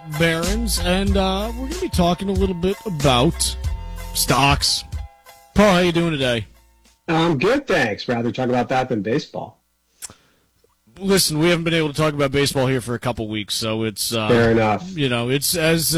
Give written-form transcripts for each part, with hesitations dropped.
Barron's, and we're going to be talking a little bit about stocks. Paul, how you doing today? I'm good, thanks. Rather talk about that than baseball. Listen, we haven't been able to talk about baseball here for a couple weeks, so it's fair enough. You know, it's as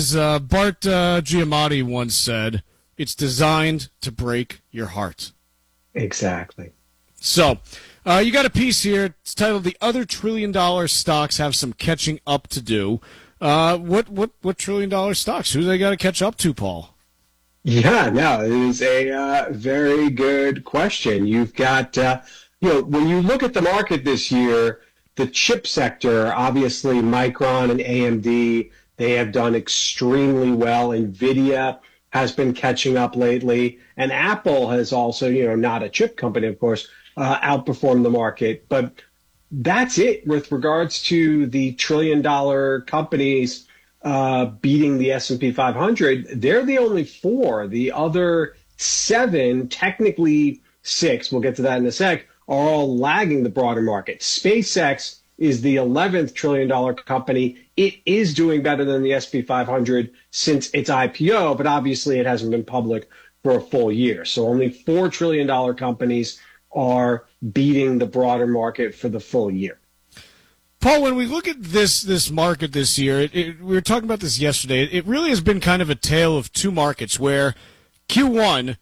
Bart Giamatti once said, it's designed to break your heart. Exactly. So, you got a piece here. It's titled "The Other $1 Trillion Stocks Have Some Catching Up to Do." What $1 trillion stocks? Who do they got to catch up to, Paul? Yeah, no, it is a very good question. You've got, when you look at the market this year, the chip sector, obviously Micron and AMD, they have done extremely well. NVIDIA has been catching up lately, and Apple has also, not a chip company, of course, outperformed the market. But that's it with regards to the trillion-dollar companies beating the S&P 500. They're the only four. The other seven, technically six, we'll get to that in a sec, are all lagging the broader market. SpaceX is the 11th trillion-dollar company. It is doing better than the S&P 500 since its IPO, but obviously it hasn't been public for a full year. So only $4 trillion companies are beating the broader market for the full year. Paul, when we look at this market this year, we were talking about this yesterday. It really has been kind of a tale of two markets where Q1,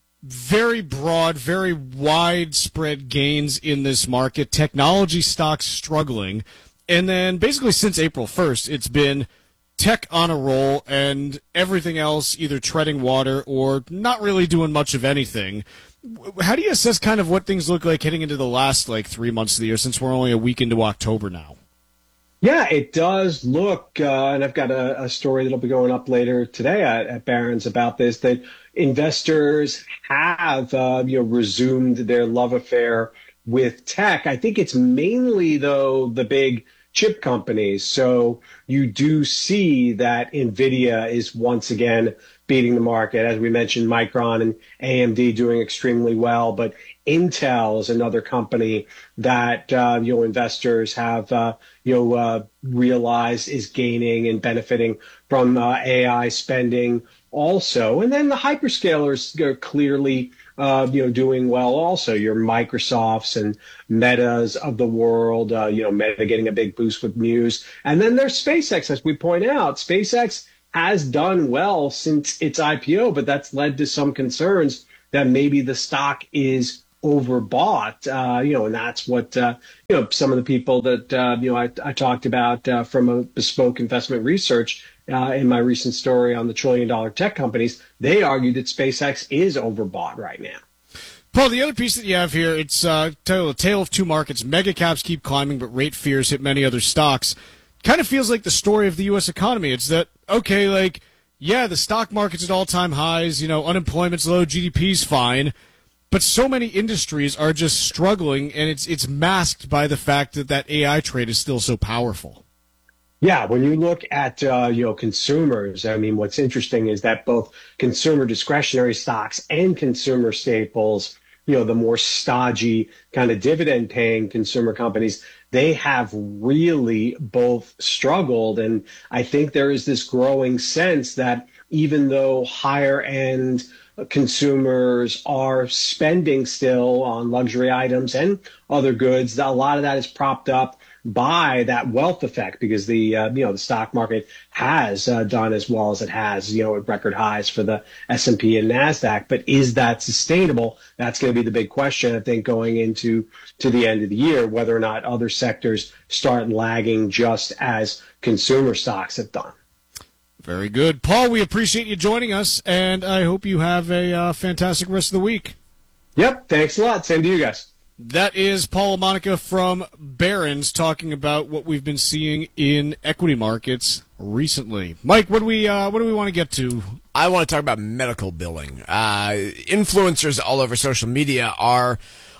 very broad, very widespread gains in this market, technology stocks struggling, and then basically since April 1st, it's been tech on a roll and everything else either treading water or not really doing much of anything. How do you assess kind of what things look like heading into the last 3 months of the year, since we're only a week into October now? Yeah, it does look, and I've got a story that'll be going up later today at Barron's about this, that investors have resumed their love affair with tech. I think it's mainly, though, the big chip companies. So you do see that NVIDIA is once again beating the market. As we mentioned, Micron and AMD doing extremely well, but Intel is another company that investors have realized is gaining and benefiting from AI spending also. And then the hyperscalers are clearly doing well also. Your Microsofts and Metas of the world, Meta getting a big boost with Muse. And then there's SpaceX, as we point out. SpaceX has done well since its IPO, but that's led to some concerns that maybe the stock is overbought, and that's what, some of the people that, I talked about from a Bespoke Investment Research in my recent story on the trillion-dollar tech companies, they argued that SpaceX is overbought right now. Paul, the other piece that you have here, it's titled "A Tale of Two Markets. Mega caps keep climbing, but rate fears hit many other stocks." Kind of feels like the story of the U.S. economy. It's that, okay, the stock market's at all-time highs, unemployment's low, GDP's fine, but so many industries are just struggling, and it's masked by the fact that AI trade is still so powerful. Yeah, when you look at consumers, I mean, what's interesting is that both consumer discretionary stocks and consumer staples, the more stodgy kind of dividend-paying consumer companies, they have really both struggled. And I think there is this growing sense that even though higher-end consumers are spending still on luxury items and other goods, a lot of that is propped up by that wealth effect, because the stock market has done as well as it has, at record highs for the S&P and NASDAQ. But is that sustainable? That's going to be the big question, I think, going into the end of the year, whether or not other sectors start lagging just as consumer stocks have done. Very good. Paul, we appreciate you joining us, and I hope you have a fantastic rest of the week. Yep, thanks a lot. Same to you guys. That is Paul LaMonica from Barron's talking about what we've been seeing in equity markets recently. Mike, what do we want to get to? I want to talk about medical billing. Influencers all over social media are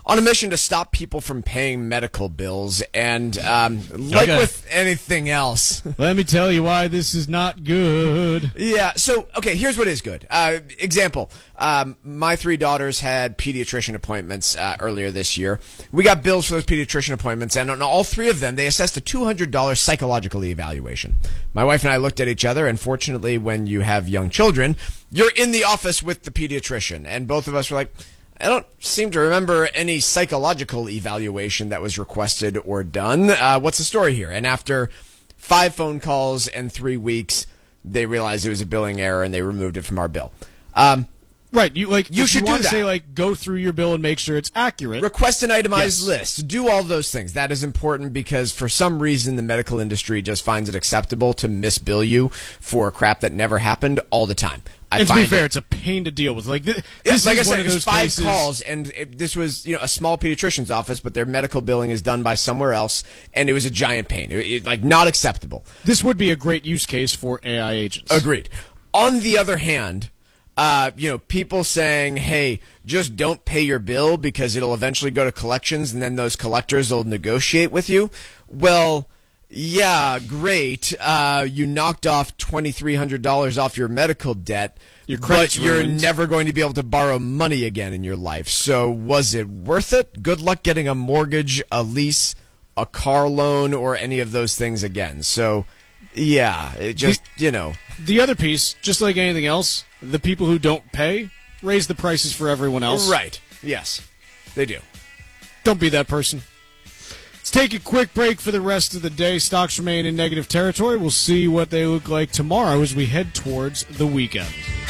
on a mission to stop people from paying medical bills. And like with anything else. Let me tell you why this is not good. Yeah, so, okay, here's what is good. Example, my 3 daughters had pediatrician appointments earlier this year. We got bills for those pediatrician appointments, and on all 3 of them, they assessed a $200 psychological evaluation. My wife and I looked at each other, and fortunately, when you have young children, you're in the office with the pediatrician, and both of us were like, I don't seem to remember any psychological evaluation that was requested or done. What's the story here? And after 5 phone calls and 3 weeks, they realized it was a billing error and they removed it from our bill. Right, you should do that. Say go through your bill and make sure it's accurate. Request an itemized list. Do all those things. That is important because for some reason the medical industry just finds it acceptable to misbill you for crap that never happened all the time. And to be fair, it's a pain to deal with. Like I said, it was 5 calls, and this was a small pediatrician's office, but their medical billing is done by somewhere else, and it was a giant pain. Not acceptable. This would be a great use case for AI agents. Agreed. On the other hand, people saying, hey, just don't pay your bill because it'll eventually go to collections and then those collectors will negotiate with you. Well, yeah, great. You knocked off $2,300 off your medical debt, but you're never going to be able to borrow money again in your life. So was it worth it? Good luck getting a mortgage, a lease, a car loan, or any of those things again. So, yeah, it just, The other piece, just like anything else, the people who don't pay raise the prices for everyone else. Right. Yes, they do. Don't be that person. Let's take a quick break for the rest of the day. Stocks remain in negative territory. We'll see what they look like tomorrow as we head towards the weekend.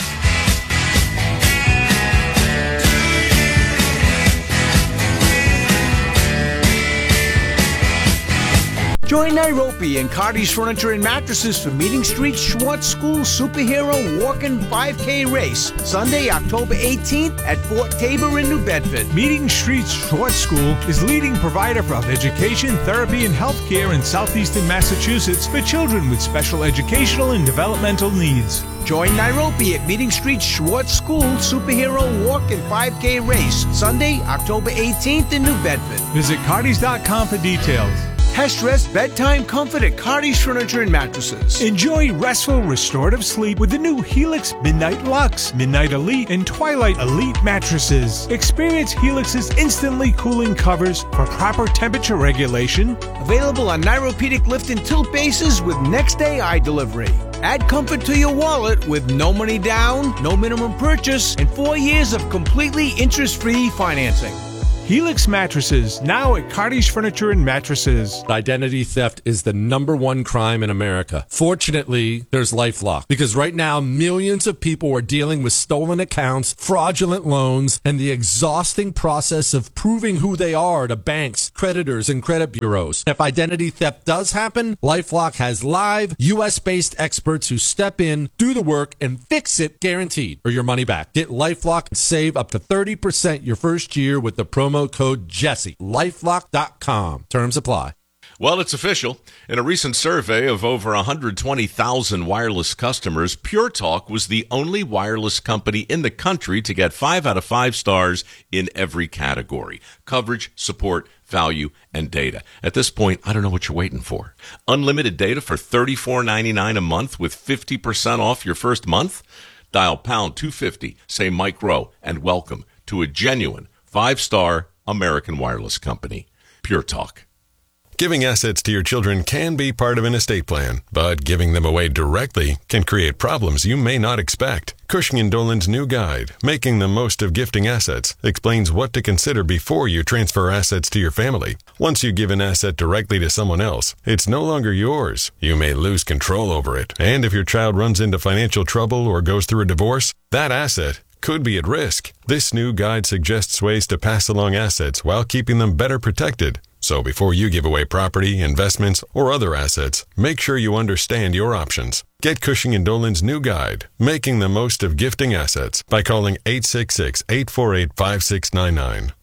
Join Nairobi and Cardi's Furniture and Mattresses for Meeting Street Schwartz School Superhero Walk-in 5K Race, Sunday, October 18th at Fort Tabor in New Bedford. Meeting Street Schwartz School is leading provider of education, therapy, and healthcare in southeastern Massachusetts for children with special educational and developmental needs. Join Nairobi at Meeting Street Schwartz School Superhero Walk-in 5K Race, Sunday, October 18th in New Bedford. Visit Cardis.com for details. Best rest bedtime comfort at Cardi's Furniture and Mattresses. Enjoy restful, restorative sleep with the new Helix Midnight Luxe, Midnight Elite, and Twilight Elite mattresses. Experience Helix's instantly cooling covers for proper temperature regulation. Available on Neuropedic lift and tilt bases with next day eye delivery. Add comfort to your wallet with no money down, no minimum purchase, and 4 years of completely interest-free financing. Helix mattresses, now at Cardi's Furniture and Mattresses. Identity theft is the #1 crime in America. Fortunately, there's LifeLock, because right now millions of people are dealing with stolen accounts, fraudulent loans, and the exhausting process of proving who they are to banks, creditors, and credit bureaus. If identity theft does happen, LifeLock has live, U.S.-based experts who step in, do the work, and fix it guaranteed, or your money back. Get LifeLock and save up to 30% your first year with the promo code Jesse. LifeLock.com. Terms apply. Well, it's official. In a recent survey of over 120,000 wireless customers, Pure Talk was the only wireless company in the country to get 5 out of 5 stars in every category: coverage, support, value, and data. At this point, I don't know what you're waiting for. Unlimited data for $34.99 a month with 50% off your first month? Dial pound 250, say Mike Rowe, and welcome to a genuine 5-star American wireless company. Pure Talk. Giving assets to your children can be part of an estate plan, but giving them away directly can create problems you may not expect. Cushing & Dolan's new guide, Making the Most of Gifting Assets, explains what to consider before you transfer assets to your family. Once you give an asset directly to someone else, it's no longer yours. You may lose control over it, and if your child runs into financial trouble or goes through a divorce, that asset could be at risk. This new guide suggests ways to pass along assets while keeping them better protected. So before you give away property, investments, or other assets, make sure you understand your options. Get Cushing & Dolan's new guide, Making the Most of Gifting Assets, by calling 866-848-5699.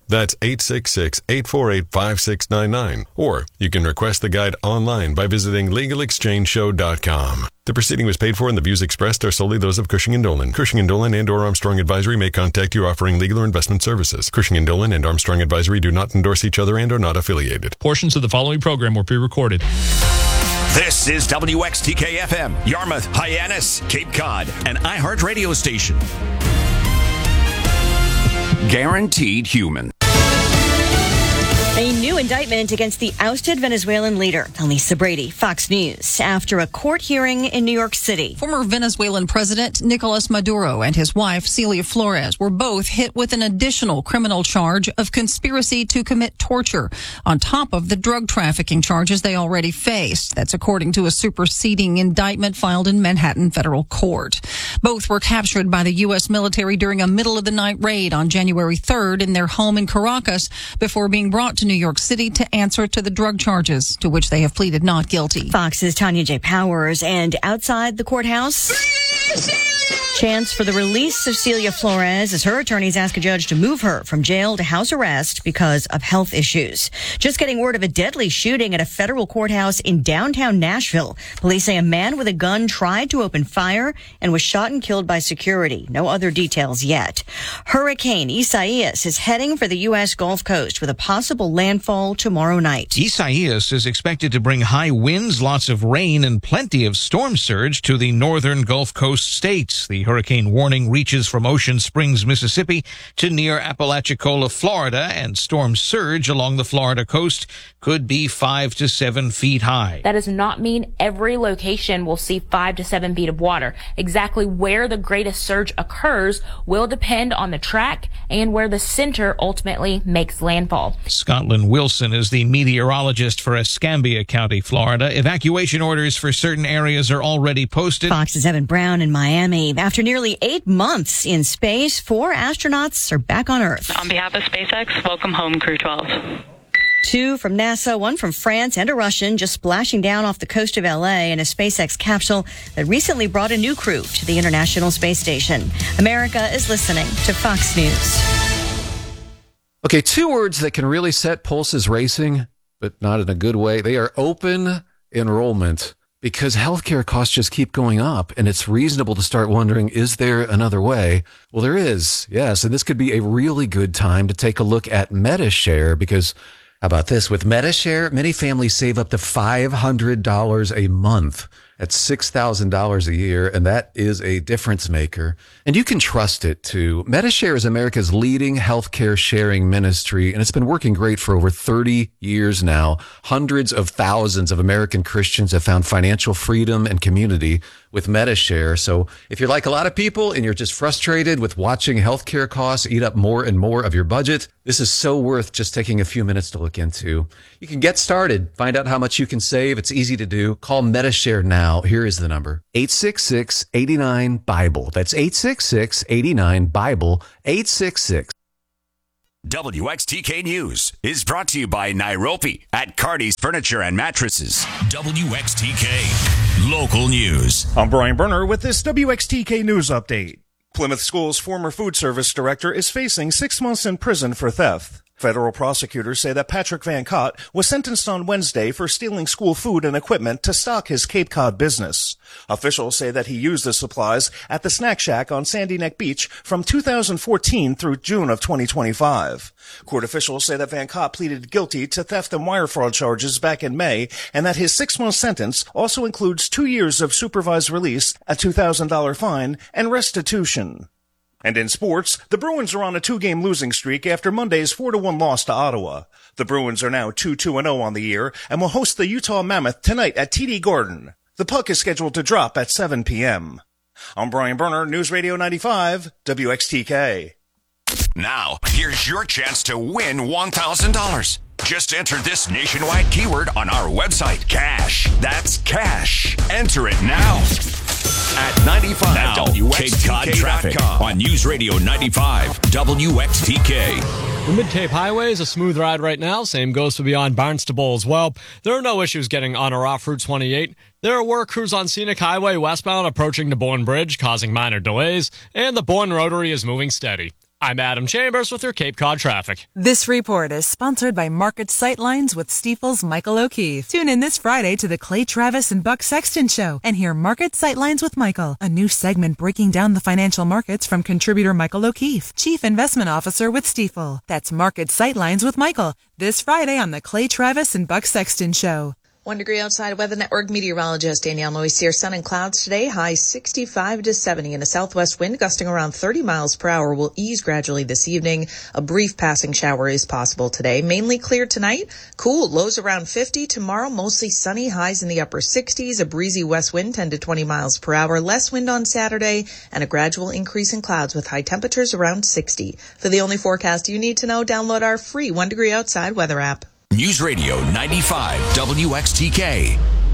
That's 866-848-5699. Or you can request the guide online by visiting LegalExchangeShow.com. The proceeding was paid for and the views expressed are solely those of Cushing & Dolan. Cushing & Dolan and or Armstrong Advisory may contact you offering legal or investment services. Cushing & Dolan and Armstrong Advisory do not endorse each other and are not affiliated. Portions of the following program were pre-recorded. This is WXTK-FM, Yarmouth, Hyannis, Cape Cod, an iHeart radio station. Guaranteed human. A new indictment against the ousted Venezuelan leader, Elisa Brady, Fox News, after a court hearing in New York City. Former Venezuelan President Nicolas Maduro and his wife, Celia Flores, were both hit with an additional criminal charge of conspiracy to commit torture, on top of the drug trafficking charges they already faced. That's according to a superseding indictment filed in Manhattan federal court. Both were captured by the U.S. military during a middle-of-the-night raid on January 3rd in their home in Caracas before being brought to New York City to answer to the drug charges, to which they have pleaded not guilty. Fox's Tanya J. Powers, and outside the courthouse, chants for the release of Celia Flores as her attorneys ask a judge to move her from jail to house arrest because of health issues. Just getting word of a deadly shooting at a federal courthouse in downtown Nashville. Police say a man with a gun tried to open fire and was shot and killed by security. No other details yet. Hurricane Isaias is heading for the U.S. Gulf Coast with a possible landfall tomorrow night. Isaias is expected to bring high winds, lots of rain, and plenty of storm surge to the northern Gulf Coast states. The hurricane warning reaches from Ocean Springs, Mississippi to near Apalachicola, Florida, and storm surge along the Florida coast could be 5 to 7 feet high. That does not mean every location will see 5 to 7 feet of water. Exactly where the greatest surge occurs will depend on the track and where the center ultimately makes landfall. Scotland Wilson is the meteorologist for Escambia County, Florida. Evacuation orders for certain areas are already posted. Fox's Evan Brown in Miami. After nearly 8 months in space, 4 astronauts are back on Earth. On behalf of SpaceX, welcome home, Crew 12. 2 from NASA, 1 from France, and a Russian just splashing down off the coast of L.A. in a SpaceX capsule that recently brought a new crew to the International Space Station. America is listening to Fox News. Okay, 2 words that can really set pulses racing, but not in a good way. They are open enrollment. Because healthcare costs just keep going up, and it's reasonable to start wondering, is there another way? Well, there is, yes, and this could be a really good time to take a look at Medi-Share, because how about this? With Medi-Share, many families save up to $500 a month. That's $6,000 a year, and that is a difference maker. And you can trust it, too. Medi-Share is America's leading healthcare sharing ministry, and it's been working great for over 30 years now. Hundreds of thousands of American Christians have found financial freedom and community with Medi-Share. So if you're like a lot of people and you're just frustrated with watching healthcare costs eat up more and more of your budget, this is so worth just taking a few minutes to look into. You can get started. Find out how much you can save. It's easy to do. Call Medi-Share now. Here is the number. 866-89-BIBLE. That's 866-89-BIBLE. 866. WXTK News is brought to you by Nairobi at Cardi's Furniture and Mattresses. WXTK Local News. I'm Brian Berner with this WXTK News update. Plymouth School's former food service director is facing 6 months in prison for theft. Federal prosecutors say that Patrick Van Cott was sentenced on Wednesday for stealing school food and equipment to stock his Cape Cod business. Officials say that he used the supplies at the Snack Shack on Sandy Neck Beach from 2014 through June of 2025. Court officials say that Van Cott pleaded guilty to theft and wire fraud charges back in May, and that his 6-month sentence also includes 2 years of supervised release, a $2,000 fine, and restitution. And in sports, the Bruins are on a 2-game losing streak after Monday's 4-1 loss to Ottawa. The Bruins are now 2-2-0 on the year and will host the Utah Mammoth tonight at TD Garden. The puck is scheduled to drop at 7 p.m. I'm Brian Berner, News Radio 95, WXTK. Now, here's your chance to win $1,000. Just enter this nationwide keyword on our website, cash. That's cash. Enter it now. At 95 now, Cape Cod traffic on News Radio 95 WXTK. The Mid-Cape Highway is a smooth ride right now. Same goes for beyond Barnstable as well. There are no issues getting on or off Route 28. There are work crews on Scenic Highway westbound approaching the Bourne Bridge, causing minor delays, and the Bourne Rotary is moving steady. I'm Adam Chambers with your Cape Cod traffic. This report is sponsored by Market Sightlines with Stifel's Michael O'Keefe. Tune in this Friday to the Clay Travis and Buck Sexton Show and hear Market Sightlines with Michael, a new segment breaking down the financial markets from contributor Michael O'Keefe, Chief Investment Officer with Stifel. That's Market Sightlines with Michael, this Friday on the Clay Travis and Buck Sexton Show. 1 degree outside. Weather Network meteorologist Danielle Noisier. Sun and clouds today. High 65 to 70, and a southwest wind gusting around 30 miles per hour will ease gradually this evening. A brief passing shower is possible today. Mainly clear tonight. Cool. Lows around 50. Tomorrow mostly sunny. Highs in the upper 60s. A breezy west wind 10 to 20 miles per hour. Less wind on Saturday, and a gradual increase in clouds with high temperatures around 60. For the only forecast you need to know, download our free 1 degree outside weather app. News Radio 95 WXTK.